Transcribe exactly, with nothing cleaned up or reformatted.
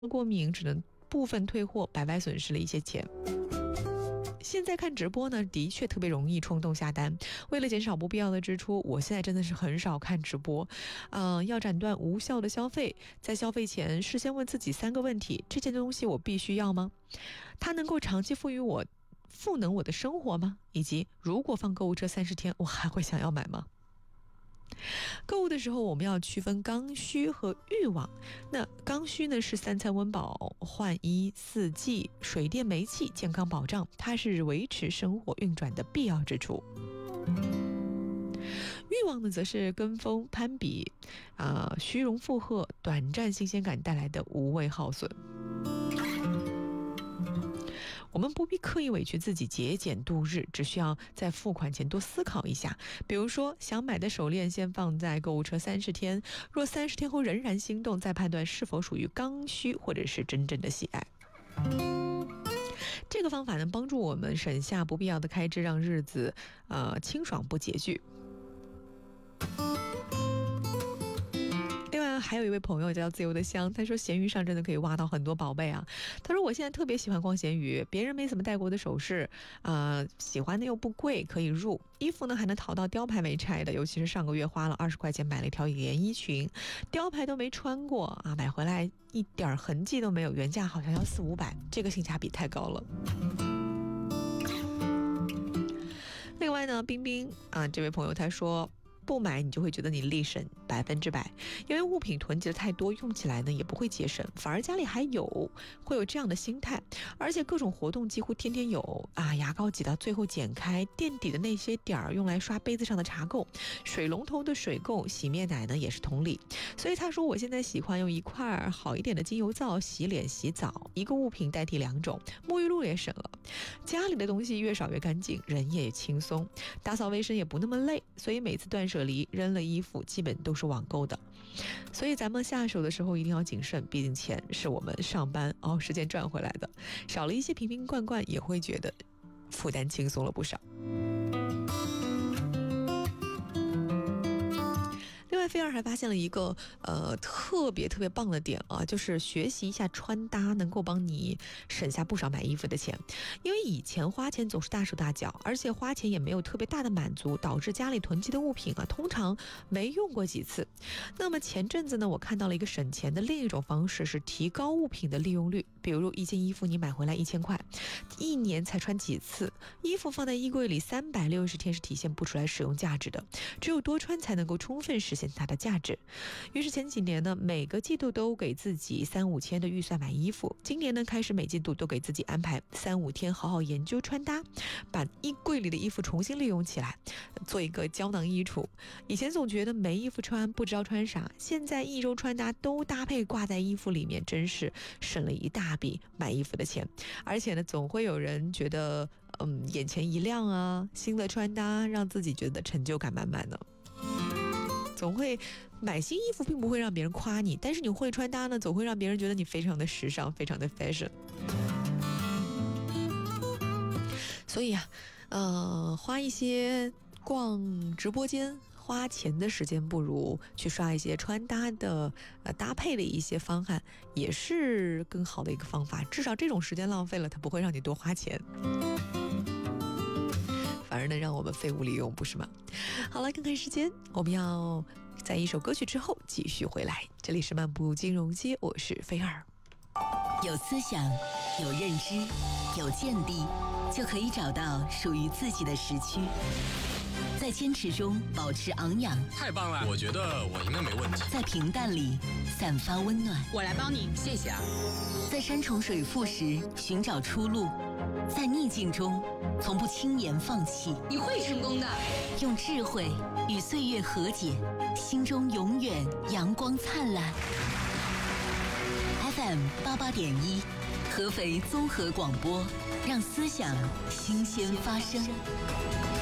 过敏，只能部分退货，白白损失了一些钱。现在看直播呢，的确特别容易冲动下单。为了减少不必要的支出，我现在真的是很少看直播。嗯、呃，要斩断无效的消费，在消费前事先问自己三个问题：这件东西我必须要吗？它能够长期赋予我、赋能我的生活吗？以及如果放购物车三十天，我还会想要买吗？购物的时候，我们要区分刚需和欲望。那刚需呢，是三餐温饱、换衣、四季、水电煤气、健康保障，它是维持生活运转的必要支出。欲望呢，则是跟风攀比，啊、呃，虚荣附和，短暂新鲜感带来的无谓耗损。我们不必刻意委屈自己节俭度日，只需要在付款前多思考一下。比如说，想买的手链先放在购物车三十天，若三十天后仍然心动，再判断是否属于刚需或者是真正的喜爱。这个方法能帮助我们省下不必要的开支，让日子呃清爽不拮据。还有一位朋友叫自由的香，他说闲鱼上真的可以挖到很多宝贝啊。他说我现在特别喜欢逛闲鱼，别人没怎么戴过的首饰，呃，喜欢的又不贵，可以入。衣服呢还能淘到雕牌没拆的，尤其是上个月花了二十块钱买了一条连衣裙，雕牌都没穿过啊，买回来一点痕迹都没有，原价好像要四五百，这个性价比太高了。另外呢，冰冰啊，这位朋友他说，不买你就会觉得你力省百分之百，因为物品囤积的太多，用起来呢也不会节省，反而家里还有，会有这样的心态。而且各种活动几乎天天有啊，牙膏挤到最后剪开，垫底的那些点儿用来刷杯子上的茶垢，水龙头的水垢，洗面奶呢也是同理。所以他说我现在喜欢用一块好一点的精油皂洗脸洗澡，一个物品代替两种，沐浴露也省了。家里的东西越少越干净，人也轻松，打扫卫生也不那么累，所以每次断舍离扔了衣服基本都是网购的。所以咱们下手的时候一定要谨慎，毕竟钱是我们上班熬时间赚回来的，少了一些瓶瓶罐罐也会觉得负担轻松了不少。另外，菲儿还发现了一个呃特别特别棒的点啊，就是学习一下穿搭，能够帮你省下不少买衣服的钱。因为以前花钱总是大手大脚，而且花钱也没有特别大的满足，导致家里囤积的物品啊，通常没用过几次。那么前阵子呢，我看到了一个省钱的另一种方式，是提高物品的利用率。比如一件衣服你买回来一千块，一年才穿几次，衣服放在衣柜里三百六十天是体现不出来使用价值的，只有多穿才能够充分实现它的价值。于是前几年呢，每个季度都给自己三五千的预算买衣服，今年呢开始每季度都给自己安排三五天好好研究穿搭，把衣柜里的衣服重新利用起来，做一个胶囊衣橱。以前总觉得没衣服穿，不知道穿啥，现在一周穿搭都搭配挂在衣服里面，真是省了一大笔买衣服的钱。而且呢，总会有人觉得嗯眼前一亮啊，新的穿搭让自己觉得成就感满满的。总会买新衣服并不会让别人夸你，但是你会穿搭呢，总会让别人觉得你非常的时尚，非常的 fashion。 所以啊呃，花一些逛直播间花钱的时间，不如去刷一些穿搭的呃搭配的一些方案，也是更好的一个方法。至少这种时间浪费了，它不会让你多花钱，反而能让我们废物利用，不是吗？好了，看看时间，我们要在一首歌曲之后继续回来。这里是漫步金融街，我是菲儿。 有思想，有认知，有见地，就可以找到属于自己的时区。在坚持中保持昂扬， 太棒了！我觉得我应该没问题。 在平淡里散发温暖， 我来帮你，谢谢啊。 在山重水复时寻找出路，在逆境中从不轻言放弃。 你会成功的。 用智慧与岁月和解，心中永远阳光灿烂。F M 八八点一，合肥综合广播，让思想新鲜发生。